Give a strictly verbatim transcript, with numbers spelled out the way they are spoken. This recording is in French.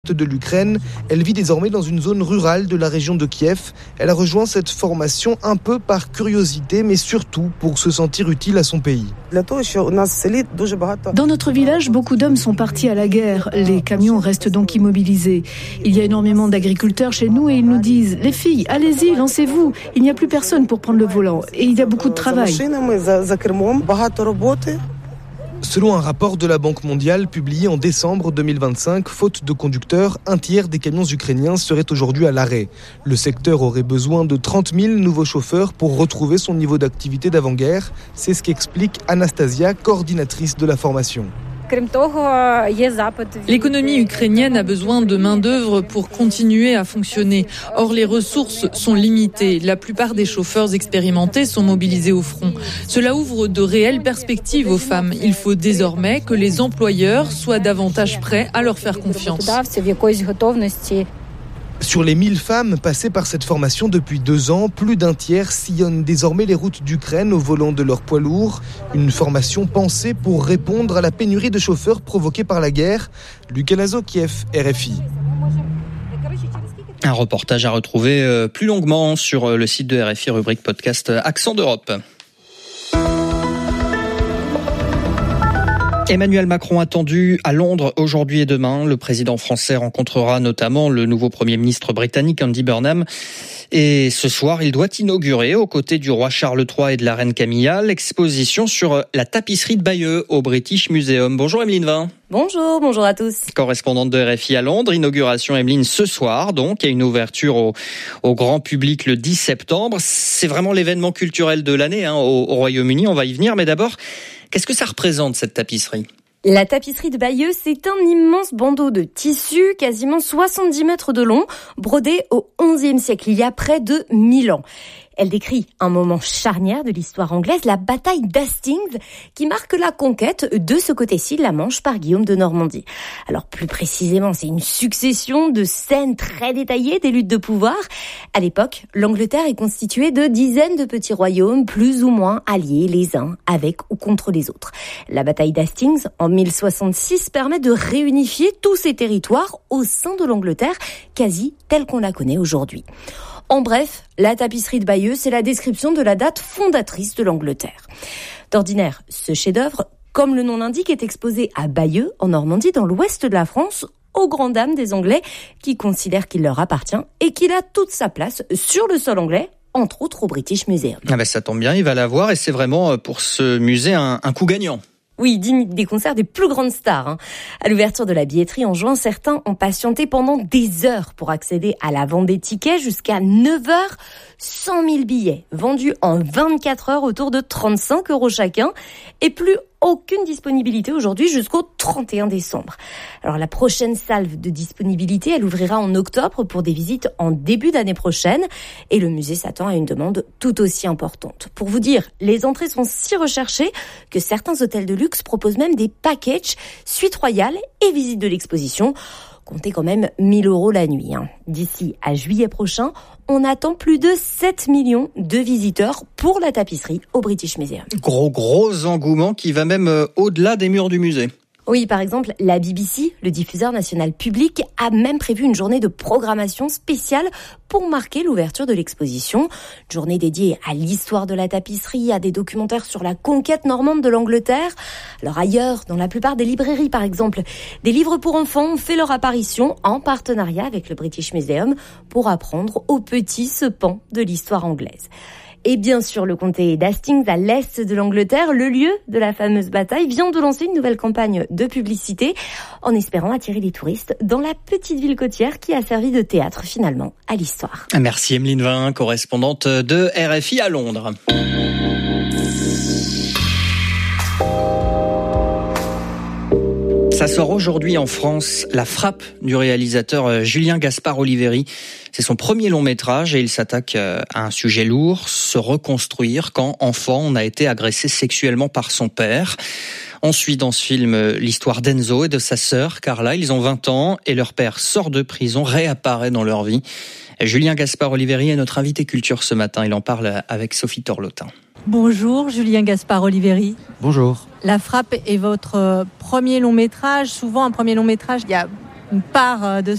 l'est de l'Ukraine. Elle vit désormais dans une zone rurale de la région de Kiev. Elle a rejoint cette formation un peu par curiosité, mais surtout pour se sentir utile à son pays. Dans notre village, beaucoup d'hommes sont partis à la guerre. Les camions restent donc immobilisés. Il y a énormément d'agriculteurs chez nous et ils nous disent « Les filles, allez-y, lancez-vous. Il n'y a plus personne pour prendre le volant. Et il y a beaucoup de travail. » Selon un rapport de la Banque mondiale publié en décembre deux mille vingt-cinq, faute de conducteurs, un tiers des camions ukrainiens seraient aujourd'hui à l'arrêt. Le secteur aurait besoin de trente mille nouveaux chauffeurs pour retrouver son niveau d'activité d'avant-guerre. C'est ce qu'explique Anastasia, coordinatrice de la formation. L'économie ukrainienne a besoin de main-d'œuvre pour continuer à fonctionner. Or, les ressources sont limitées. La plupart des chauffeurs expérimentés sont mobilisés au front. Cela ouvre de réelles perspectives aux femmes. Il faut désormais que les employeurs soient davantage prêts à leur faire confiance. Sur les mille femmes passées par cette formation depuis deux ans, plus d'un tiers sillonnent désormais les routes d'Ukraine au volant de leurs poids lourds. Une formation pensée pour répondre à la pénurie de chauffeurs provoquée par la guerre. Lucas Nazo, Kiev, R F I. Un reportage à retrouver plus longuement sur le site de R F I, rubrique podcast Accent d'Europe. Emmanuel Macron attendu à Londres aujourd'hui et demain. Le président français rencontrera notamment le nouveau Premier ministre britannique Andy Burnham. Et ce soir, il doit inaugurer, aux côtés du roi Charles trois et de la reine Camilla, l'exposition sur la tapisserie de Bayeux au British Museum. Bonjour Emeline Vin. Bonjour, bonjour à tous. Correspondante de R F I à Londres. Inauguration, Emeline, ce soir, donc. Il y a une ouverture au, au grand public le dix septembre. C'est vraiment l'événement culturel de l'année hein, au, au Royaume-Uni. On va y venir. Mais d'abord, qu'est-ce que ça représente, cette tapisserie ? La tapisserie de Bayeux, c'est un immense bandeau de tissu, quasiment soixante-dix mètres de long, brodé au onzième siècle, il y a près de mille ans. Elle décrit un moment charnière de l'histoire anglaise, la bataille d'Hastings, qui marque la conquête de ce côté-ci de la Manche par Guillaume de Normandie. Alors plus précisément, c'est une succession de scènes très détaillées des luttes de pouvoir. À l'époque, l'Angleterre est constituée de dizaines de petits royaumes, plus ou moins alliés les uns avec ou contre les autres. La bataille d'Hastings, en mille soixante-six, permet de réunifier tous ces territoires au sein de l'Angleterre, quasi telle qu'on la connaît aujourd'hui. En bref, la tapisserie de Bayeux, c'est la description de la date fondatrice de l'Angleterre. D'ordinaire, ce chef-d'œuvre, comme le nom l'indique, est exposé à Bayeux, en Normandie, dans l'ouest de la France, aux grandes dames des Anglais, qui considèrent qu'il leur appartient et qu'il a toute sa place sur le sol anglais, entre autres au British Museum. Ah ben ça tombe bien, il va la voir et c'est vraiment pour ce musée un, un coup gagnant. Oui, digne des concerts des plus grandes stars. Hein. À l'ouverture de la billetterie en juin, certains ont patienté pendant des heures pour accéder à la vente des tickets. Jusqu'à neuf heures, cent mille billets vendus en vingt-quatre heures autour de trente-cinq euros chacun. Et plus aucune disponibilité aujourd'hui jusqu'au trente et un décembre. Alors la prochaine salve de disponibilité, elle ouvrira en octobre pour des visites en début d'année prochaine. Et le musée s'attend à une demande tout aussi importante. Pour vous dire, les entrées sont si recherchées que certains hôtels de luxe proposent même des packages, suite royale et visite de l'exposition. Comptez quand même mille euros la nuit. Hein. D'ici à juillet prochain, on attend plus de sept millions de visiteurs pour la tapisserie au British Museum. Gros, gros engouement qui va même euh, au-delà des murs du musée. Oui, par exemple, la B B C, le diffuseur national public, a même prévu une journée de programmation spéciale pour marquer l'ouverture de l'exposition. Une journée dédiée à l'histoire de la tapisserie, à des documentaires sur la conquête normande de l'Angleterre. Alors ailleurs, dans la plupart des librairies par exemple, des livres pour enfants ont fait leur apparition en partenariat avec le British Museum pour apprendre aux petits ce pan de l'histoire anglaise. Et bien sûr, le comté d'Hastings, à l'est de l'Angleterre, le lieu de la fameuse bataille, vient de lancer une nouvelle campagne de publicité en espérant attirer les touristes dans la petite ville côtière qui a servi de théâtre finalement à l'histoire. Merci Emeline Vin, correspondante de R F I à Londres. Ça sort aujourd'hui en France, La Frappe du réalisateur Julien Gaspard Oliveri. C'est son premier long métrage et il s'attaque à un sujet lourd, se reconstruire quand, enfant, on a été agressé sexuellement par son père. On suit dans ce film l'histoire d'Enzo et de sa sœur Carla. Ils ont vingt ans et leur père sort de prison, réapparaît dans leur vie. Julien Gaspard Oliveri est notre invité culture ce matin. Il en parle avec Sophie Torlotin. Bonjour Julien Gaspard Oliveri. Bonjour. La Frappe est votre premier long métrage. Souvent un premier long métrage, il y a une part de